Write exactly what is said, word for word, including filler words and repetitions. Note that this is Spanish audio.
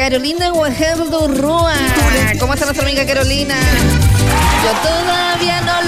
Carolina Guajardo Roa. ¿Cómo está nuestra amiga Carolina? Yo todavía no